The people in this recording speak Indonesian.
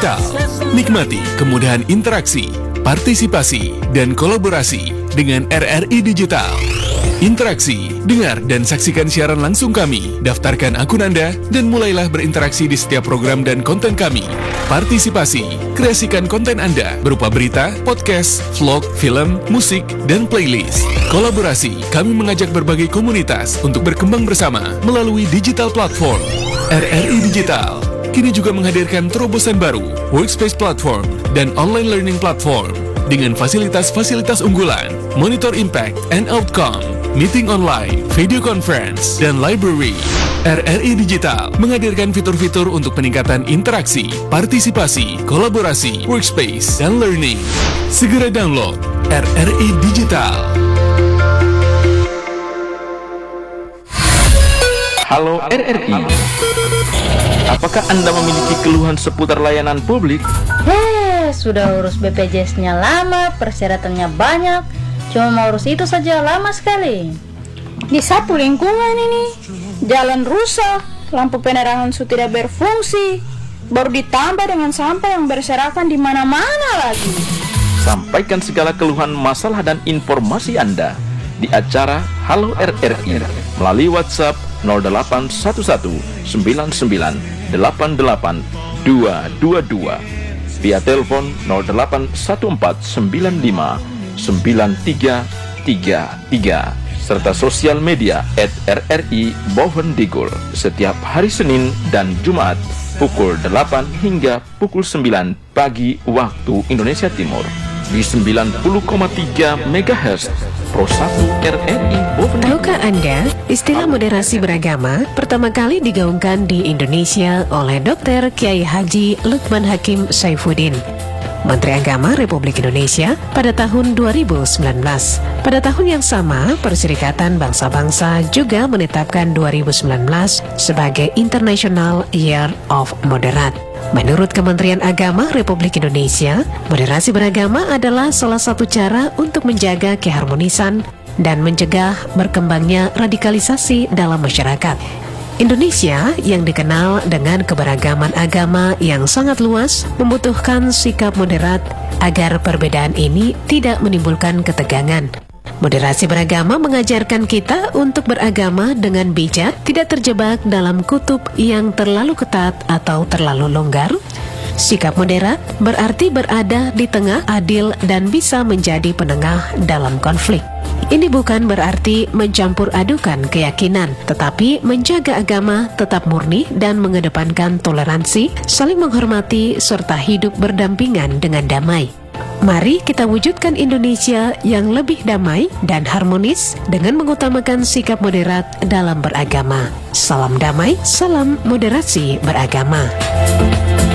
digital. Nikmati kemudahan interaksi, partisipasi, dan kolaborasi dengan RRI Digital. Interaksi, dengar dan saksikan siaran langsung kami, daftarkan akun Anda, dan mulailah berinteraksi di setiap program dan konten kami. Partisipasi, kreasikan konten Anda berupa berita, podcast, vlog, film, musik, dan playlist. Kolaborasi, kami mengajak berbagai komunitas untuk berkembang bersama melalui digital platform. RRI Digital kini juga menghadirkan terobosan baru, workspace platform, dan online learning platform dengan fasilitas-fasilitas unggulan, monitor impact and outcome, meeting online, video conference, dan library. RRI Digital menghadirkan fitur-fitur untuk peningkatan interaksi, partisipasi, kolaborasi, workspace, dan learning. Segera download RRI Digital. Halo RRI, apakah Anda memiliki keluhan seputar layanan publik? Sudah urus BPJS-nya lama, persyaratannya banyak, cuma mau urus itu saja lama sekali. Disapu lingkungan ini, jalan rusak, lampu penerangan tidak berfungsi, baru ditambah dengan sampah yang berserakan di mana-mana lagi. Sampaikan segala keluhan, masalah, dan informasi Anda di acara Halo RRI melalui WhatsApp 0811 99 88 222, via telepon 081495 9333, serta sosial media @RRI Bovendigul setiap hari Senin dan Jumat pukul 8 hingga pukul 9 pagi waktu Indonesia Timur di 90,3 MHz Pro 1 RRI Bovendigul. Tahukah Anda, istilah moderasi beragama pertama kali digaungkan di Indonesia oleh Dr. Kiai Haji Lukman Hakim Saifuddin, Menteri Agama Republik Indonesia pada tahun 2019. Pada tahun yang sama, Perserikatan Bangsa-Bangsa juga menetapkan 2019 sebagai International Year of Moderate. Menurut Kementerian Agama Republik Indonesia, moderasi beragama adalah salah satu cara untuk menjaga keharmonisan dan mencegah berkembangnya radikalisasi dalam masyarakat. Indonesia yang dikenal dengan keberagaman agama yang sangat luas membutuhkan sikap moderat agar perbedaan ini tidak menimbulkan ketegangan. Moderasi beragama mengajarkan kita untuk beragama dengan bijak, tidak terjebak dalam kutub yang terlalu ketat atau terlalu longgar. Sikap moderat berarti berada di tengah, adil, dan bisa menjadi penengah dalam konflik. Ini bukan berarti mencampur adukan keyakinan, tetapi menjaga agama tetap murni dan mengedepankan toleransi, saling menghormati, serta hidup berdampingan dengan damai. Mari kita wujudkan Indonesia yang lebih damai dan harmonis dengan mengutamakan sikap moderat dalam beragama. Salam damai, salam moderasi beragama.